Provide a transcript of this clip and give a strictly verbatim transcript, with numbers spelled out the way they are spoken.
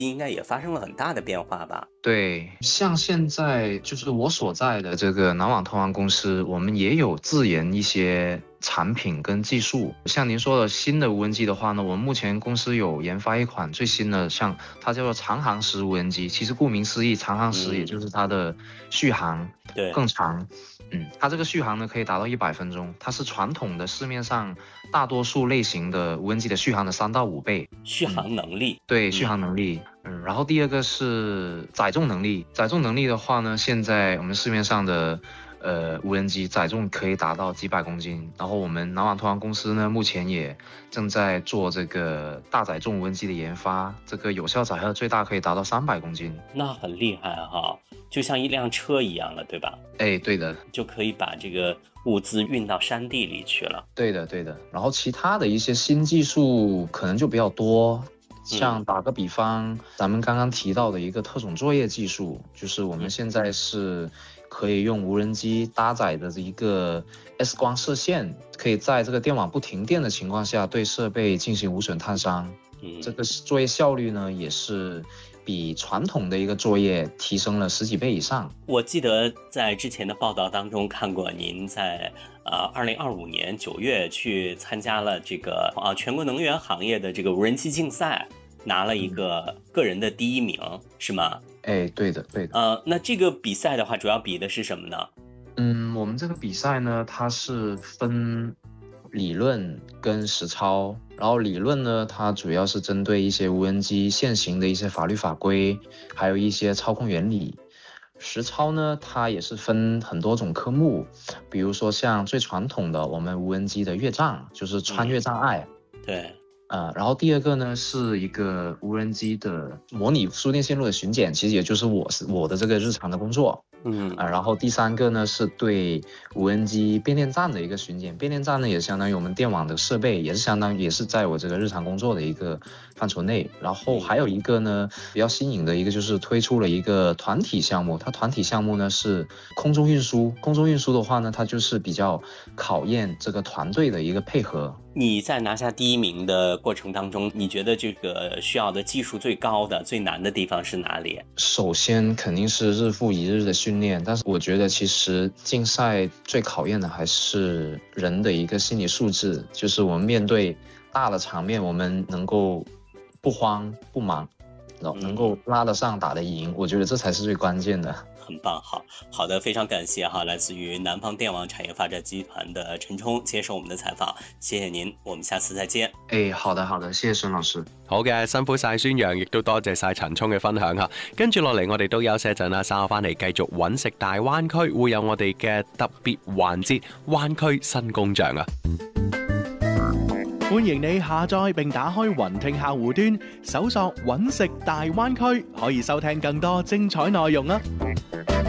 应该也发生了很大的变化吧？ 对，像现在就是我所在的这个南网通航公司，我们也有自研一些产品跟技术。像您说的新的无人机的话呢，我们目前公司有研发一款最新的，像它叫做长航时无人机。其实顾名思义，长航时也就是它的续航对， 更长。嗯，它这个续航呢可以达到一百分钟，它是传统的市面上大多数类型的无人机的续航的三到五倍。 续航能力， 嗯、对，续航能力。嗯，然后第二个是载重能力。载重能力的话呢，现在我们市面上的呃无人机载重可以达到几百公斤。然后我们南网通航公司呢，目前也正在做这个大载重无人机的研发，这个有效载荷最大可以达到三百公斤。 那很厉害哈，就像一辆车一样了，对吧？ 哎，对的， 就可以把这个物资运到山地里去了。 对的，对的。然后其他的一些新技术可能就比较多。像打个比方，咱们刚刚提到的一个特种作业技术，就是我们现在是可以用无人机搭载的一个 X 光射线，可以在这个电网不停电的情况下对设备进行无损探伤。嗯，这个作业效率呢，也是比传统的一个作业提升了十几倍以上。 我记得在之前的报道当中看过您在呃二零二五年九月去参加了这个啊全国能源行业的这个无人机竞赛，拿了一个个人的第一名，嗯、是吗？ 哎，对的，对的。 呃，那这个比赛的话，主要比的是什么呢？ 嗯，我们这个比赛呢，它是分理论跟实操。然后理论呢，它主要是针对一些无人机现行的一些法律法规，还有一些操控原理。实操呢，它也是分很多种科目，比如说像最传统的我们无人机的越障，就是穿越障碍。 嗯、对。 呃，然后第二个呢是一个无人机的模拟输电线路的巡检，其实也就是我是我的这个日常的工作。嗯啊、呃，然后第三个呢是对无人机变电站的一个巡检，变电站呢也相当于我们电网的设备，也是相当于也是在我这个日常工作的一个范畴内。然后还有一个呢比较新颖的一个就是推出了一个团体项目，它团体项目呢是空中运输，空中运输的话呢，它就是比较考验这个团队的一个配合。 你在拿下第一名的过程当中，你觉得这个需要的技术最高的、最难的地方是哪里？ 首先肯定是日复一日的训练，但是我觉得其实竞赛最考验的还是人的一个心理素质，就是我们面对大的场面，我们能够不慌不忙，能够拉得上打得赢，我觉得这才是最关键的。 很棒，好好的，非常感謝哈，來自於南方電網產業發展集團的陳聰接受我們的採訪，謝謝您，我們下次再見。 誒，好的好的，謝謝孫老師。 好嘅，辛苦晒孫楊，亦都多謝晒陳聰嘅分享嚇。跟住落嚟，我哋都休息一陣啦，稍後翻嚟繼續揾食大灣區，會有我哋嘅特別環節灣區新工匠啊！ 歡迎你下載並打開雲聽客戶端，搜索揾食大灣區，可以收聽更多精彩內容啊！